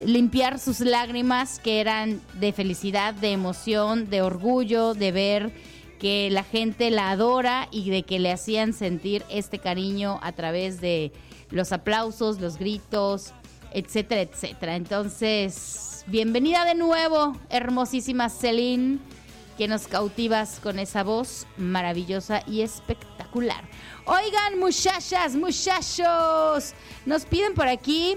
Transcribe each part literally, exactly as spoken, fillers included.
limpiar sus lágrimas que eran de felicidad, de emoción, de orgullo, de ver que la gente la adora y de que le hacían sentir este cariño a través de los aplausos, los gritos, etcétera, etcétera. Entonces, bienvenida de nuevo, hermosísima Celine, que nos cautivas con esa voz maravillosa y espectacular. Oigan, muchachas, muchachos, nos piden por aquí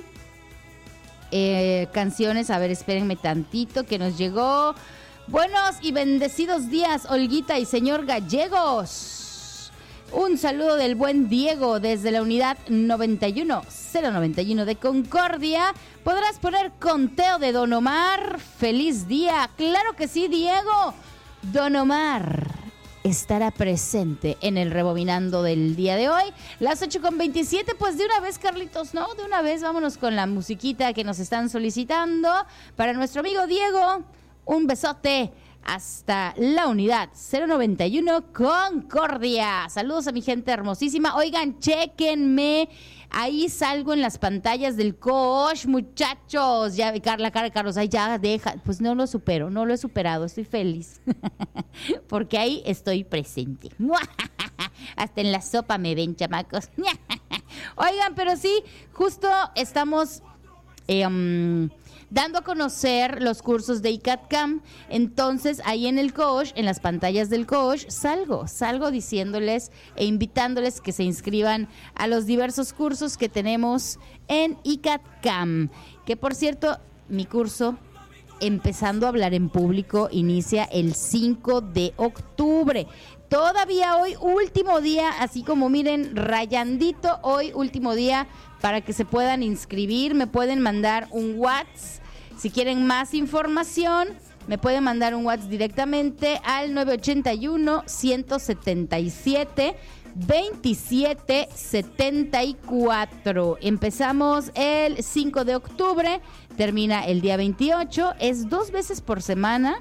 eh, canciones. A ver, espérenme tantito que nos llegó. Buenos y bendecidos días, Olguita y señor Gallegos. Un saludo del buen Diego desde la unidad noventa y uno cero noventa y uno de Concordia. ¿Podrás poner conteo de Don Omar? ¡Feliz día! ¡Claro que sí, Diego! Don Omar estará presente en el Rebobinando del día de hoy. Las ocho con veintisiete, pues de una vez, Carlitos, ¿no? De una vez vámonos con la musiquita que nos están solicitando. Para nuestro amigo Diego, un besote hasta la unidad cero noventa y uno Concordia. Saludos a mi gente hermosísima. Oigan, chéquenme. Ahí salgo en las pantallas del coach, muchachos. Ya, la cara de Carlos, ay, ya deja. Pues no lo supero, no lo he superado. Estoy feliz. Porque ahí estoy presente. Hasta en la sopa me ven, chamacos. Oigan, pero sí, justo estamos Eh, um, dando a conocer los cursos de ICATCAM. Entonces, ahí en el coach, en las pantallas del coach, salgo, salgo diciéndoles e invitándoles que se inscriban a los diversos cursos que tenemos en ICATCAM. Que, por cierto, mi curso Empezando a Hablar en Público inicia el cinco de octubre. Todavía hoy, último día, así como miren, rayandito, hoy, último día para que se puedan inscribir. Me pueden mandar un WhatsApp. Si quieren más información, me pueden mandar un WhatsApp directamente al nueve ocho uno, uno siete siete, dos siete siete cuatro. Empezamos el cinco de octubre, termina el día veintiocho. Es dos veces por semana.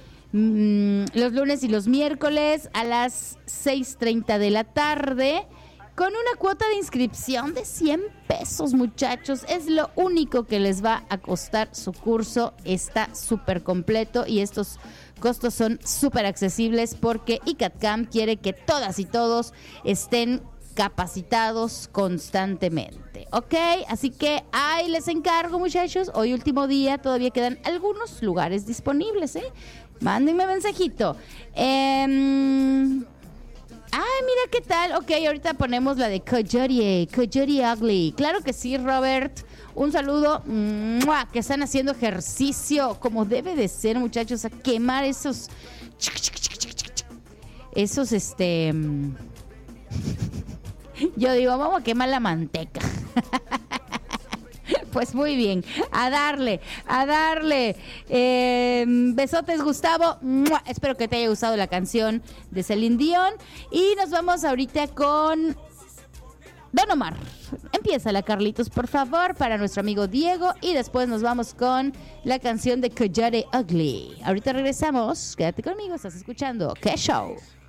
Los lunes y los miércoles a las seis treinta de la tarde, con una cuota de inscripción de cien pesos, muchachos. Es lo único que les va a costar su curso. Está súper completo y estos costos son súper accesibles porque ICATCAM quiere que todas y todos estén capacitados constantemente, ¿ok? Así que ahí les encargo, muchachos. Hoy último día, todavía quedan algunos lugares disponibles, ¿eh? Mándenme mensajito. Eh, ay, mira qué tal. Ok, ahorita ponemos la de Coyote, Coyote Ugly. Claro que sí, Robert. Un saludo. ¡Mua! Que están haciendo ejercicio como debe de ser, muchachos. A quemar esos... Esos, este... Yo digo, vamos a quemar la manteca. Pues muy bien, a darle, a darle. Eh, besotes, Gustavo. ¡Mua! Espero que te haya gustado la canción de Celine Dion. Y nos vamos ahorita con Don Omar. Empieza la, Carlitos, por favor, para nuestro amigo Diego. Y después nos vamos con la canción de Coyote Ugly. Ahorita regresamos. Quédate conmigo, estás escuchando ¡Qué show!